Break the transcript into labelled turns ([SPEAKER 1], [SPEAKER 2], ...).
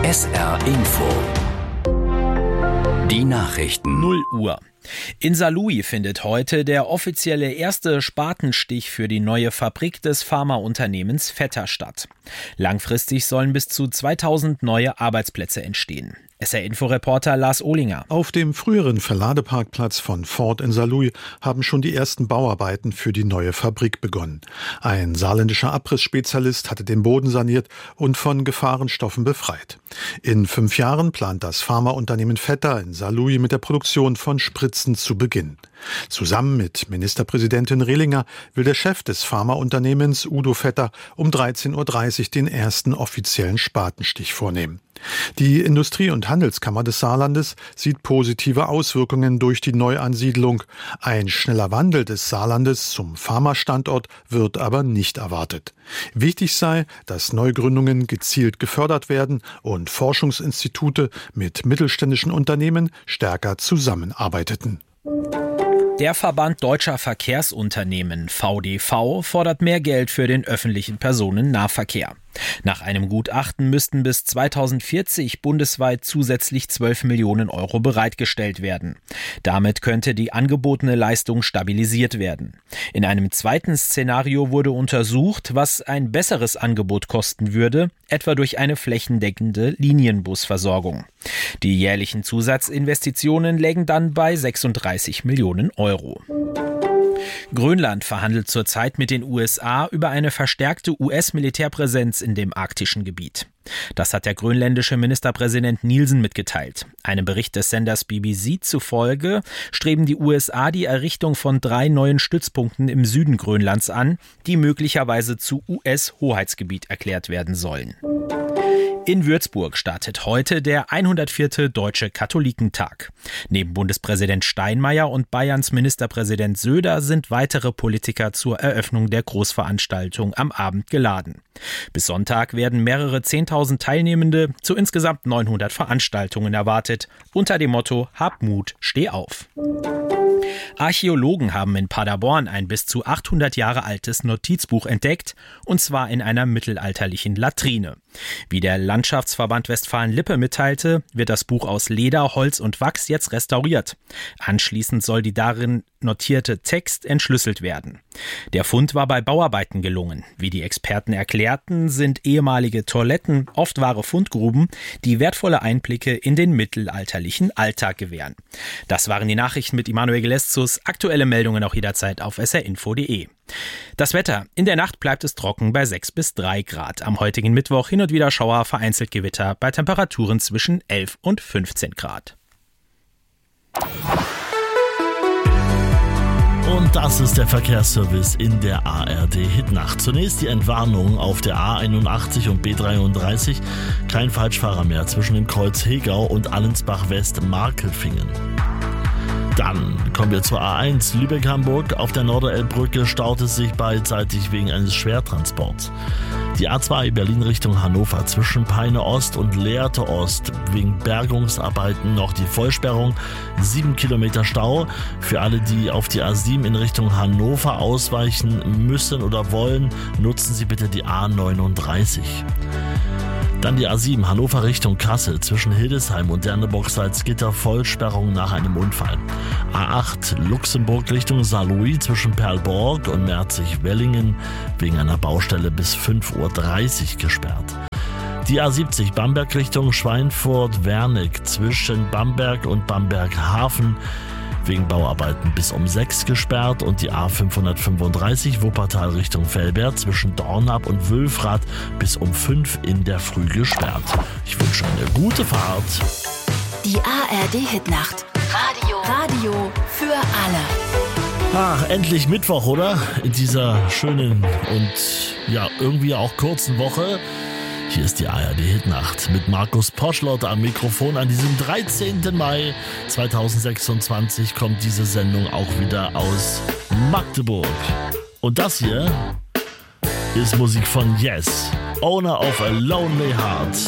[SPEAKER 1] SR Info. Die Nachrichten.
[SPEAKER 2] 0 Uhr. In Saarlouis findet heute der offizielle erste Spatenstich für die neue Fabrik des Pharmaunternehmens Vetter statt. Langfristig sollen bis zu 2000 neue Arbeitsplätze entstehen. SR-Info-Reporter Lars Ohlinger.
[SPEAKER 3] Auf dem früheren Verladeparkplatz von Ford in Saarlouis haben schon die ersten Bauarbeiten für die neue Fabrik begonnen. Ein saarländischer Abrissspezialist hatte den Boden saniert und von Gefahrenstoffen befreit. In 5 Jahren plant das Pharmaunternehmen Vetter in Saarlouis mit der Produktion von Spritzen zu beginnen. Zusammen mit Ministerpräsidentin Rehlinger will der Chef des Pharmaunternehmens, Udo Vetter, um 13:30 Uhr den ersten offiziellen Spatenstich vornehmen. Die Industrie- und Handelskammer des Saarlandes sieht positive Auswirkungen durch die Neuansiedlung. Ein schneller Wandel des Saarlandes zum Pharmastandort wird aber nicht erwartet. Wichtig sei, dass Neugründungen gezielt gefördert werden und Forschungsinstitute mit mittelständischen Unternehmen stärker zusammenarbeiteten.
[SPEAKER 2] Der Verband Deutscher Verkehrsunternehmen VDV fordert mehr Geld für den öffentlichen Personennahverkehr. Nach einem Gutachten müssten bis 2040 bundesweit zusätzlich 12 Millionen Euro bereitgestellt werden. Damit könnte die angebotene Leistung stabilisiert werden. In einem zweiten Szenario wurde untersucht, was ein besseres Angebot kosten würde, etwa durch eine flächendeckende Linienbusversorgung. Die jährlichen Zusatzinvestitionen lägen dann bei 36 Millionen Euro. Grönland verhandelt zurzeit mit den USA über eine verstärkte US-Militärpräsenz in dem arktischen Gebiet. Das hat der grönländische Ministerpräsident Nielsen mitgeteilt. Einem Bericht des Senders BBC zufolge streben die USA die Errichtung von 3 neuen Stützpunkten im Süden Grönlands an, die möglicherweise zu US-Hoheitsgebiet erklärt werden sollen. In Würzburg startet heute der 104. Deutsche Katholikentag. Neben Bundespräsident Steinmeier und Bayerns Ministerpräsident Söder sind weitere Politiker zur Eröffnung der Großveranstaltung am Abend geladen. Bis Sonntag werden mehrere 10.000 Teilnehmende zu insgesamt 900 Veranstaltungen erwartet, unter dem Motto Hab Mut, steh auf. Archäologen haben in Paderborn ein bis zu 800 Jahre altes Notizbuch entdeckt, und zwar in einer mittelalterlichen Latrine. Wie der Landschaftsverband Westfalen-Lippe mitteilte, wird das Buch aus Leder, Holz und Wachs jetzt restauriert. Anschließend soll die darin notierte Text entschlüsselt werden. Der Fund war bei Bauarbeiten gelungen. Wie die Experten erklärten, sind ehemalige Toiletten oft wahre Fundgruben, die wertvolle Einblicke in den mittelalterlichen Alltag gewähren. Das waren die Nachrichten mit Immanuel Geleszus. Aktuelle Meldungen auch jederzeit auf srinfo.de. Das Wetter. In der Nacht bleibt es trocken bei 6 bis 3 Grad. Am heutigen Mittwoch hin und wieder Schauer, vereinzelt Gewitter bei Temperaturen zwischen 11 und 15 Grad.
[SPEAKER 4] Und das ist der Verkehrsservice in der ARD-Hitnacht. Zunächst die Entwarnung auf der A81 und B33. Kein Falschfahrer mehr zwischen dem Kreuz Hegau und Allensbach-West-Markelfingen. Dann kommen wir zur A1 Lübeck-Hamburg. Auf der Norderelbbrücke staut es sich beidseitig wegen eines Schwertransports. Die A2 Berlin Richtung Hannover zwischen Peine Ost und Lehrte Ost wegen Bergungsarbeiten noch die Vollsperrung. 7 Kilometer Stau. Für alle, die auf die A7 in Richtung Hannover ausweichen müssen oder wollen, nutzen Sie bitte die A39. Dann die A7 Hannover Richtung Kassel zwischen Hildesheim und Derneburg-Salzgitter Vollsperrung nach einem Unfall. A8 Luxemburg Richtung Saarlouis zwischen Perlborg und Merzig-Wellingen wegen einer Baustelle bis 5:30 Uhr gesperrt. Die A70 Bamberg Richtung Schweinfurt-Wernig zwischen Bamberg und Bamberg-Hafen wegen Bauarbeiten bis um 6 gesperrt, und die A535 Wuppertal Richtung Velbert zwischen Dornap und Wülfrath bis um 5 in der Früh gesperrt. Ich wünsche eine gute Fahrt.
[SPEAKER 5] Die ARD-Hitnacht. Radio für alle.
[SPEAKER 4] Ach, endlich Mittwoch, oder? In dieser schönen und ja irgendwie auch kurzen Woche. Hier ist die ARD-Hitnacht mit Markus Poschlott am Mikrofon. An diesem 13. Mai 2026 kommt diese Sendung auch wieder aus Magdeburg. Und das hier ist Musik von Yes, Owner of a Lonely Heart.